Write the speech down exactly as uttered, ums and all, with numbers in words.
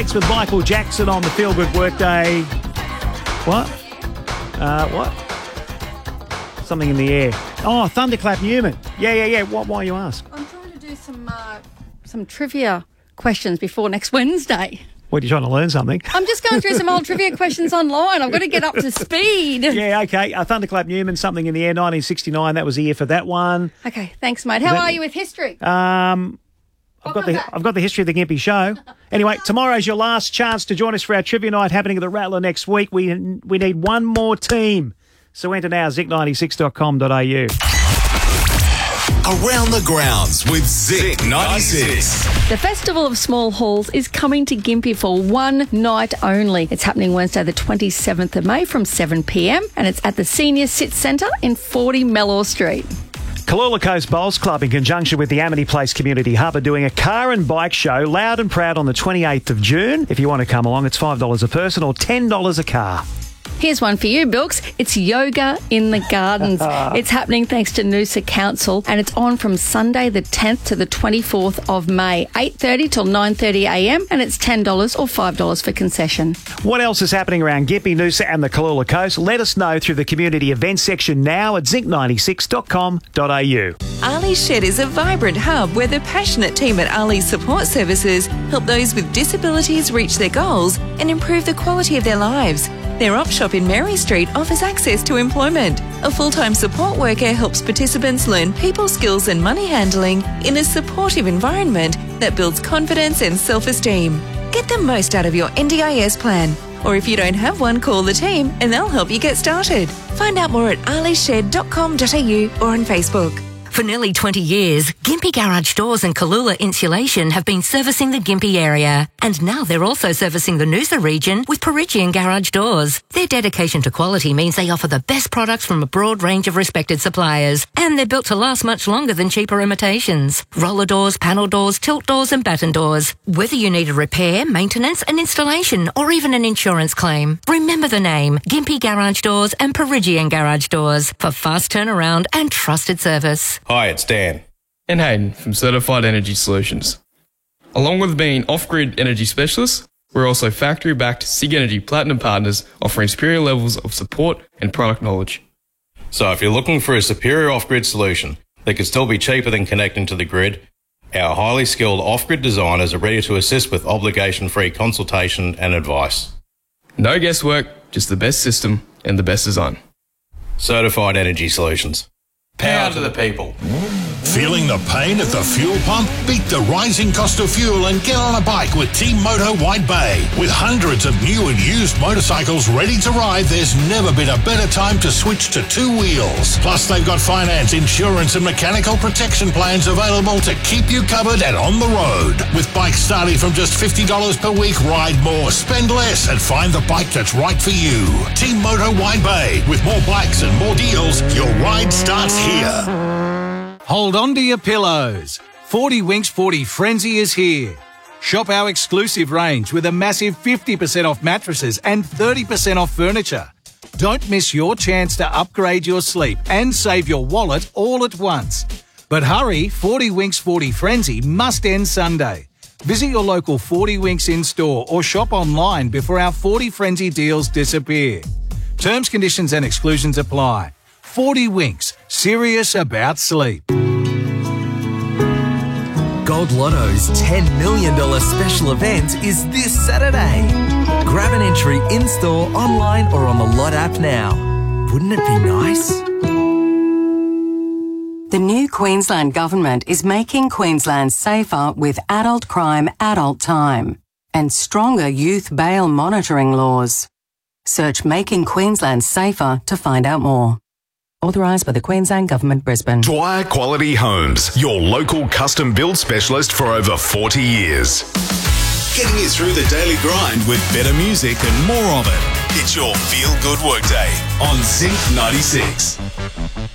It's with Michael Jackson on the Feel Good Workday. What? Uh, what? Something in the air. Oh, Thunderclap Newman. Yeah, yeah, yeah. What? Why you ask? I'm trying to do some uh, some trivia questions before next Wednesday. What, are you trying to learn something? I'm just going through some old trivia questions online. I've got to get up to speed. Yeah, okay. Uh, Thunderclap Newman, Something in the Air, nineteen sixty-nine. That was the year for that one. Okay, thanks, mate. How that, are you with history? Um, I've got the back. I've got the history of the Gimpy Show. Anyway, tomorrow's your last chance to join us for our trivia night happening at the Rattler next week. We we need one more team. So enter now, zinc ninety-six dot com dot a u. Around the Grounds with Zinc ninety-six. The Festival of Small Halls is coming to Gympie for one night only. It's happening Wednesday the twenty-seventh of May from seven p m and it's at the Senior Sit Centre in forty Mellor Street. Kalula Coast Bowls Club, in conjunction with the Amity Place Community Hub, are doing a car and bike show, loud and proud, on the twenty-eighth of June. If you want to come along, it's five dollars a person or ten dollars a car. Here's one for you, Bilks. It's Yoga in the Gardens. It's happening thanks to Noosa Council, and it's on from Sunday the tenth to the twenty-fourth of May, eight thirty till nine thirty a m, and it's ten dollars or five dollars for concession. What else is happening around Gympie, Noosa and the Kalula Coast? Let us know through the community events section now at zinc ninety-six dot com dot a u. Ali's Shed is a vibrant hub where the passionate team at Ali's Support Services help those with disabilities reach their goals and improve the quality of their lives. Their op shop in Mary Street offers access to employment. A full-time support worker helps participants learn people skills and money handling in a supportive environment that builds confidence and self-esteem. Get the most out of your N D I S plan. Or if you don't have one, call the team and they'll help you get started. Find out more at ali shed dot com dot a u or on Facebook. For nearly twenty years, Gympie Garage Doors and Kalula Insulation have been servicing the Gympie area. And now they're also servicing the Noosa region with Perigian Garage Doors. Their dedication to quality means they offer the best products from a broad range of respected suppliers. And they're built to last much longer than cheaper imitations. Roller doors, panel doors, tilt doors and batten doors. Whether you need a repair, maintenance, an installation or even an insurance claim, remember the name Gympie Garage Doors and Perigian Garage Doors for fast turnaround and trusted service. Hi, it's Dan. And Hayden from Certified Energy Solutions. Along with being off-grid energy specialists, we're also factory-backed SIG Energy Platinum partners offering superior levels of support and product knowledge. So if you're looking for a superior off-grid solution that can still be cheaper than connecting to the grid, our highly skilled off-grid designers are ready to assist with obligation-free consultation and advice. No guesswork, just the best system and the best design. Certified Energy Solutions. Power to the people. Feeling the pain at the fuel pump? Beat the rising cost of fuel and get on a bike with Team Moto Wide Bay. With hundreds of new and used motorcycles ready to ride, there's never been a better time to switch to two wheels. Plus, they've got finance, insurance and mechanical protection plans available to keep you covered and on the road. With bikes starting from just fifty dollars per week, ride more, spend less and find the bike that's right for you. Team Moto Wide Bay. With more bikes and more deals, your ride starts here. Hold on to your pillows. forty Winks forty Frenzy is here. Shop our exclusive range with a massive fifty percent off mattresses and thirty percent off furniture. Don't miss your chance to upgrade your sleep and save your wallet all at once. But hurry, forty Winks forty Frenzy must end Sunday. Visit your local forty Winks in-store or shop online before our forty Frenzy deals disappear. Terms, conditions and exclusions apply. forty Winks, serious about sleep. Gold Lotto's ten million dollars special event is this Saturday. Grab an entry in-store, online or on the Lot app now. Wouldn't it be nice? The new Queensland Government is making Queensland safer with adult crime adult time and stronger youth bail monitoring laws. Search Making Queensland Safer to find out more. Authorised by the Queensland Government, Brisbane. Dwyer Quality Homes, your local custom build specialist for over forty years. Getting you through the daily grind with better music and more of it. It's your Feel Good Workday on Zinc ninety-six.